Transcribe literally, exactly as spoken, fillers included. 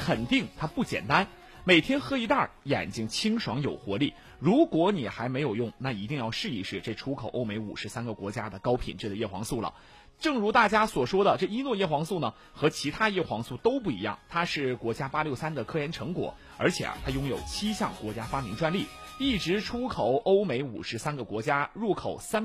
肯定它不简单。每天喝一袋，眼睛清爽有活力。如果你还没有用，那一定要试一试这出口欧美五十三个国家的高品质的叶黄素了。正如大家所说的，这伊诺叶黄素呢和其他叶黄素都不一样，它是国家八六三的科研成果，而且啊它拥有七项国家发明专利，一直出口欧美五十三个国家，入口三